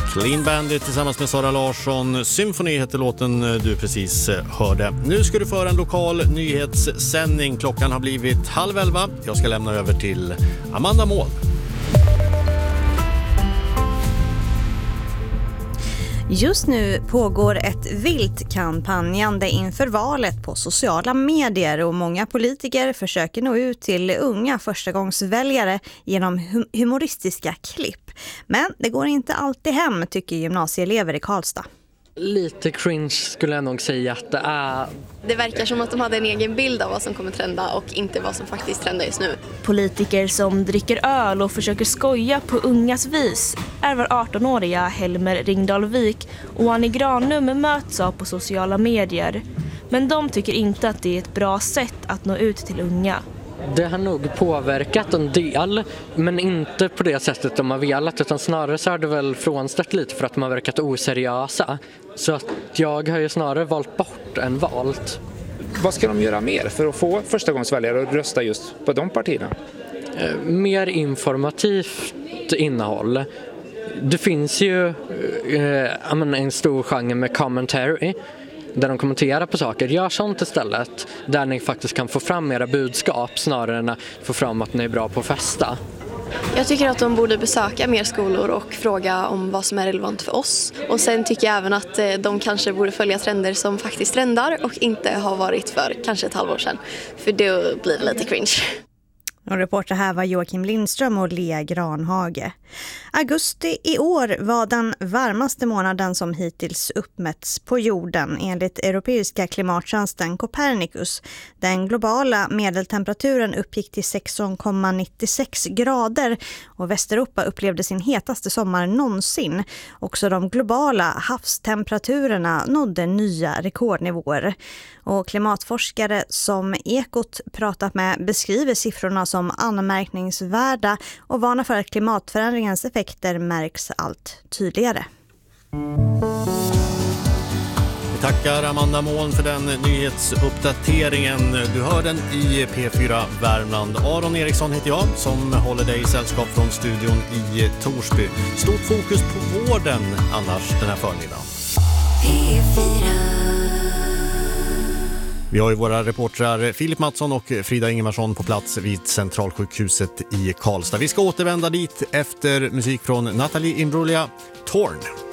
Clean Bandit tillsammans med Sara Larsson. Symphony heter låten du precis hörde. Nu ska du föra en lokal nyhetssändning. Klockan har blivit 10:30. Jag ska lämna över till Amanda Mål. Just nu pågår ett vilt kampanjande inför valet på sociala medier och många politiker försöker nå ut till unga förstagångsväljare genom humoristiska klipp. Men det går inte alltid hem, tycker gymnasieelever i Karlstad. Lite cringe skulle jag nog säga att det är. Det verkar som att de hade en egen bild av vad som kommer trenda och inte vad som faktiskt trendar just nu. Politiker som dricker öl och försöker skoja på ungas vis är var 18-åriga Helmer Ringdalvik och Annie Granum möts av på sociala medier. Men de tycker inte att det är ett bra sätt att nå ut till unga. Det har nog påverkat en del, men inte på det sättet de har velat, utan snarare så har det väl frånstött lite för att de har verkat oseriösa. Så att jag har ju snarare valt bort än valt. Vad ska de göra mer för att få förstagångsväljare att rösta just på de partierna? Mer informativt innehåll. Det finns ju en stor genre med commentary, där de kommenterar på saker. Gör sånt istället, där ni faktiskt kan få fram era budskap snarare än att få fram att ni är bra på att festa. Jag tycker att de borde besöka mer skolor och fråga om vad som är relevant för oss. Och sen tycker jag även att de kanske borde följa trender som faktiskt trendar och inte har varit för kanske ett halvår sedan. För det blir lite cringe. Och reporter här var Joakim Lindström och Lea Granhage. Augusti i år var den varmaste månaden som hittills uppmätts på jorden enligt europeiska klimattjänsten Copernicus. Den globala medeltemperaturen uppgick till 16,96 grader och Västeuropa upplevde sin hetaste sommar någonsin. Också de globala havstemperaturerna nådde nya rekordnivåer. Och klimatforskare som Ekot pratat med beskriver siffrorna som anmärkningsvärda och varnar för att klimatförändringens effekter märks allt tydligare. Vi tackar Amanda Mån för den nyhetsuppdateringen. Du hör den i P4 Värmland. Aron Eriksson heter jag som håller dig i sällskap från studion i Torsby. Stort fokus på vården annars den här förmiddagen. Vi har ju våra reportrar Filip Mattsson och Frida Ingemarsson på plats vid Centralsjukhuset i Karlstad. Vi ska återvända dit efter musik från Natalie Imbruglia, Torn.